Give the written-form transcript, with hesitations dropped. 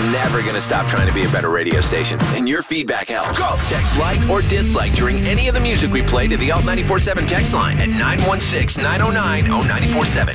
never going to stop trying to be a better radio station. And your feedback helps. Go! Text like or dislike during any of the music we play to the Alt 94.7 text line at 916-909-0947.